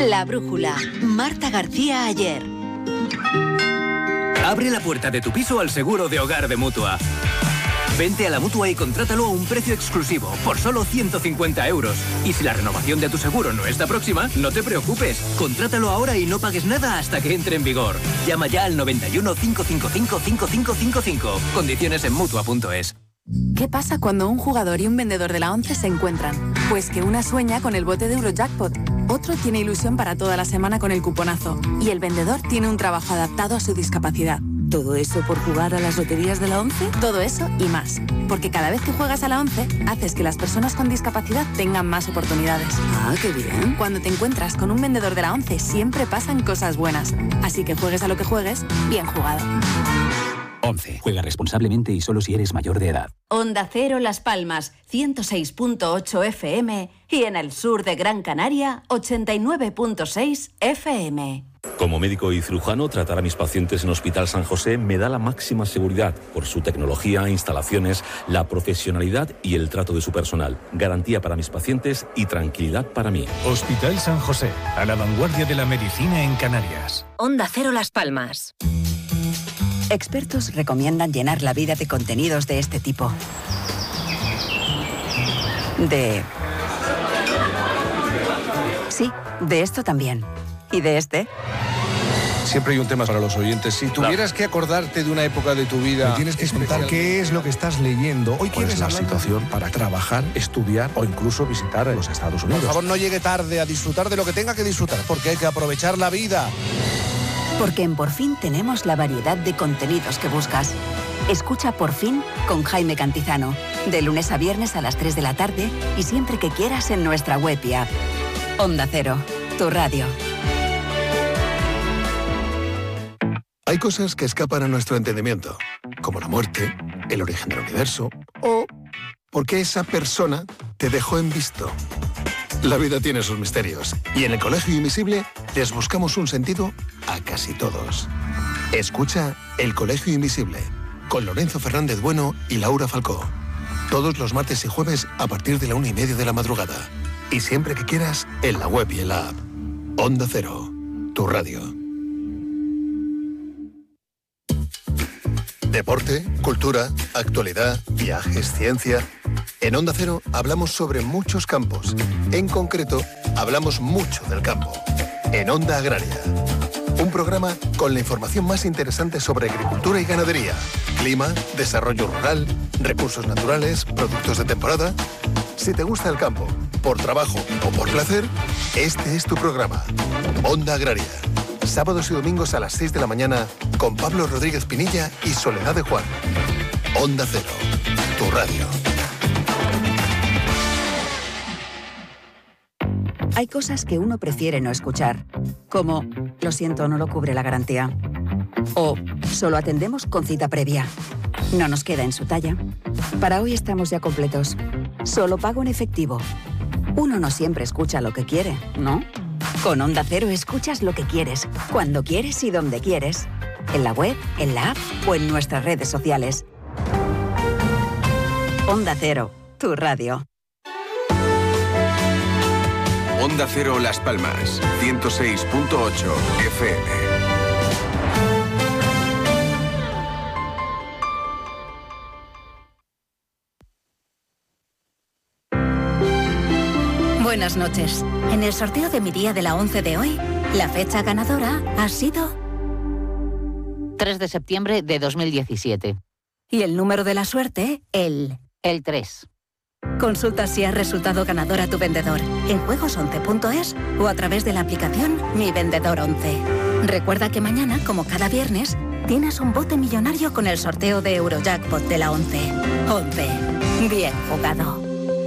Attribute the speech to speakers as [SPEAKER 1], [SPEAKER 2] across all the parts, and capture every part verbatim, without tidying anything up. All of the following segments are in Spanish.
[SPEAKER 1] La brújula. Marta García Ayer.
[SPEAKER 2] Abre la puerta de tu piso al seguro de hogar de Mutua. Vente a la Mutua y contrátalo a un precio exclusivo, por solo ciento cincuenta euros. Y si la renovación de tu seguro no está próxima, no te preocupes. Contrátalo ahora y no pagues nada hasta que entre en vigor. Llama ya al noventa y uno, cinco cinco cinco, cinco cinco cinco cinco. Condiciones en Mutua punto es.
[SPEAKER 3] ¿Qué pasa cuando un jugador y un vendedor de la ONCE se encuentran? Pues que una sueña con el bote de Eurojackpot, otro tiene ilusión para toda la semana con el cuponazo y el vendedor tiene un trabajo adaptado a su discapacidad. ¿Todo eso por jugar a las loterías de la ONCE? Todo eso y más. Porque cada vez que juegas a la ONCE, haces que las personas con discapacidad tengan más oportunidades.
[SPEAKER 4] Ah, qué bien.
[SPEAKER 3] Cuando te encuentras con un vendedor de la ONCE, siempre pasan cosas buenas. Así que juegues a lo que juegues, bien jugado.
[SPEAKER 5] ONCE. Juega responsablemente y solo si eres mayor de edad.
[SPEAKER 1] Onda Cero Las Palmas, ciento seis punto ocho F M y en el sur de Gran Canaria, ochenta y nueve punto seis F M.
[SPEAKER 6] Como médico y cirujano, tratar a mis pacientes en Hospital San José me da la máxima seguridad por su tecnología, instalaciones, la profesionalidad y el trato de su personal. Garantía para mis pacientes y tranquilidad para mí.
[SPEAKER 7] Hospital San José, a la vanguardia de la medicina en Canarias.
[SPEAKER 8] Onda Cero Las Palmas.
[SPEAKER 9] Expertos recomiendan llenar la vida de contenidos de este tipo. De... Sí, de esto también. ¿Y de este?
[SPEAKER 10] Siempre hay un tema para los oyentes. Si tuvieras que acordarte de una época de tu vida...
[SPEAKER 11] Me tienes que contar qué es lo que estás leyendo. Hoy
[SPEAKER 10] ¿Cuál es la situación para trabajar, estudiar o incluso visitar los Estados Unidos?
[SPEAKER 11] Por favor, no llegue tarde a disfrutar de lo que tenga que disfrutar, porque hay que aprovechar la vida.
[SPEAKER 9] Porque en Por Fin tenemos la variedad de contenidos que buscas. Escucha Por Fin con Jaime Cantizano, de lunes a viernes a las tres de la tarde y siempre que quieras en nuestra web y app. Onda Cero, tu radio.
[SPEAKER 12] Hay cosas que escapan a nuestro entendimiento, como la muerte, el origen del universo o porque esa persona te dejó en visto. La vida tiene sus misterios y en el Colegio Invisible les buscamos un sentido a casi todos. Escucha El Colegio Invisible con Lorenzo Fernández Bueno y Laura Falcó. Todos los martes y jueves a partir de la una y media de la madrugada. Y siempre que quieras en la web y en la app. Onda Cero, tu radio. Deporte, cultura, actualidad, viajes, ciencia. En Onda Cero hablamos sobre muchos campos. En concreto, hablamos mucho del campo. En Onda Agraria. Un programa con la información más interesante sobre agricultura y ganadería, clima, desarrollo rural, recursos naturales, productos de temporada. Si te gusta el campo, por trabajo o por placer, este es tu programa. Onda Agraria. Sábados y domingos a las seis de la mañana con Pablo Rodríguez Pinilla y Soledad de Juan. Onda Cero, tu radio.
[SPEAKER 9] Hay cosas que uno prefiere no escuchar, como lo siento, no lo cubre la garantía. O solo atendemos con cita previa. No nos queda en su talla. Para hoy estamos ya completos. Solo pago en efectivo. Uno no siempre escucha lo que quiere, ¿no? Con Onda Cero escuchas lo que quieres, cuando quieres y donde quieres. En la web, en la app o en nuestras redes sociales. Onda Cero, tu radio.
[SPEAKER 13] Onda Cero Las Palmas, ciento seis punto ocho F M.
[SPEAKER 8] Buenas noches. En el sorteo de mi día de la once de hoy, la fecha ganadora ha sido
[SPEAKER 14] tres de septiembre de dos mil diecisiete.
[SPEAKER 8] Y el número de la suerte, el...
[SPEAKER 14] El tres.
[SPEAKER 8] Consulta si has resultado ganador a tu vendedor en juegos once punto es o a través de la aplicación Mi Vendedor once. Recuerda que mañana, como cada viernes, tienes un bote millonario con el sorteo de Eurojackpot de la once. once. Bien jugado.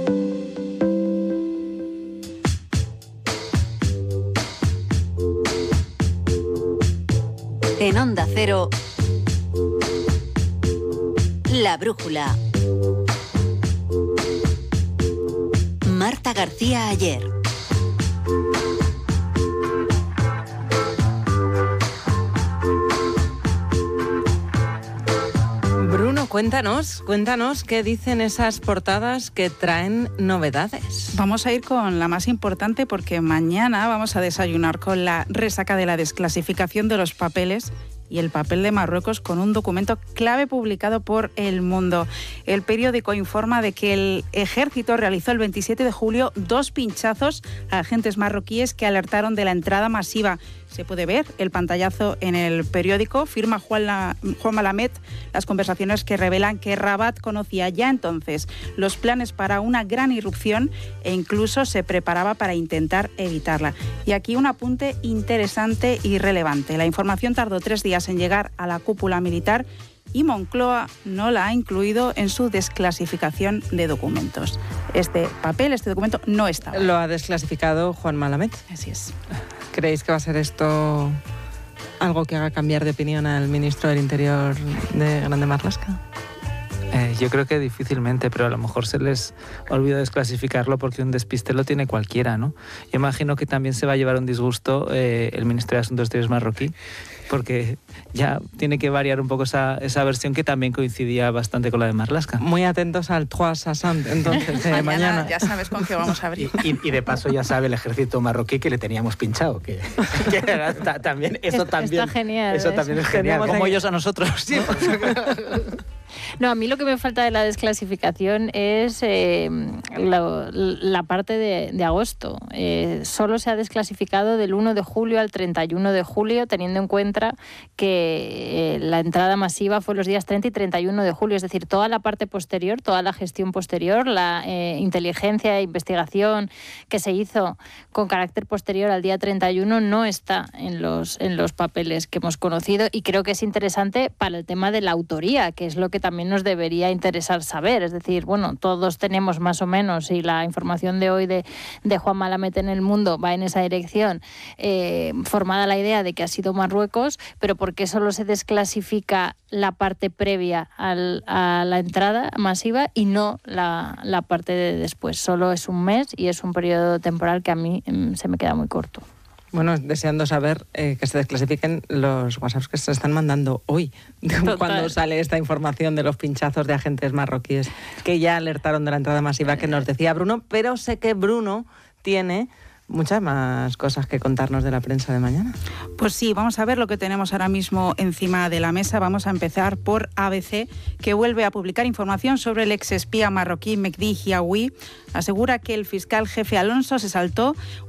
[SPEAKER 1] En Onda Cero, La Brújula. Marta García Ayer.
[SPEAKER 15] Bruno
[SPEAKER 4] cuéntanos, cuéntanos qué dicen esas portadas que traen novedades.
[SPEAKER 15] Vamos a ir con la más importante porque mañana vamos a desayunar con la resaca de la desclasificación de los papeles y el papel de Marruecos con un documento clave publicado por El Mundo. El periódico informa de que el ejército realizó el veintisiete de julio dos pinchazos a agentes marroquíes que alertaron de la entrada masiva. Se puede ver el pantallazo en el periódico. Firma Juan, la, Juan Malamet las conversaciones que revelan que Rabat conocía ya entonces los planes para una gran irrupción e incluso se preparaba para intentar evitarla. Y aquí un apunte interesante y relevante. La información tardó tres días en llegar a la cúpula militar y Moncloa no la ha incluido en su desclasificación de documentos. Este papel, este documento no estaba.
[SPEAKER 4] Lo ha desclasificado Juan Malamet.
[SPEAKER 15] Así es.
[SPEAKER 4] ¿Creéis que va a ser esto algo que haga cambiar de opinión al ministro del Interior de Grande Marlaska?
[SPEAKER 16] Eh, yo creo que difícilmente, pero a lo mejor se les olvidó desclasificarlo porque un despiste lo tiene cualquiera, ¿no? Yo imagino que también se va a llevar un disgusto eh, el Ministerio de Asuntos Exteriores marroquí, porque ya tiene que variar un poco esa, esa versión que también coincidía bastante con la de Marlaska.
[SPEAKER 4] Muy atentos al Trois Sassant, entonces, de mañana, mañana.
[SPEAKER 15] Ya sabes con qué vamos a abrir.
[SPEAKER 5] Y, y, y de paso ya sabe el ejército marroquí que le teníamos pinchado, que, que era, ta, también, eso
[SPEAKER 17] está,
[SPEAKER 5] también,
[SPEAKER 17] está genial,
[SPEAKER 5] eso también es genial, como ellos a nosotros. Sí,
[SPEAKER 17] No, a mí lo que me falta de la desclasificación es eh, la, la parte de, de agosto. Eh, solo se ha desclasificado del uno de julio al treinta y uno de julio, teniendo en cuenta que eh, la entrada masiva fue los días treinta y treinta y uno de julio. Es decir, toda la parte posterior, toda la gestión posterior, la eh, inteligencia e investigación que se hizo con carácter posterior al día treinta y uno no está en los, en los papeles que hemos conocido, y creo que es interesante para el tema de la autoría, que es lo que también nos debería interesar saber. Es decir, bueno, todos tenemos más o menos, y la información de hoy de, de Juan Malamet en El Mundo va en esa dirección, eh, formada la idea de que ha sido Marruecos, pero ¿por qué solo se desclasifica la parte previa al, a la entrada masiva y no la, la parte de después? Solo es un mes y es un periodo temporal que a mí mm, se me queda muy corto.
[SPEAKER 4] Bueno, deseando saber eh, que se desclasifiquen los WhatsApps que se están mandando hoy, Total. cuando sale esta información de los pinchazos de agentes marroquíes que ya alertaron de la entrada masiva que nos decía Bruno, pero sé que Bruno tiene muchas más cosas que contarnos de la prensa de mañana.
[SPEAKER 15] Pues sí, vamos a ver lo que tenemos ahora mismo encima de la mesa. Vamos a empezar por A B C, que vuelve a publicar información sobre el exespía marroquí Mehdi Hiaoui. Asegura que el fiscal jefe Alonso se saltó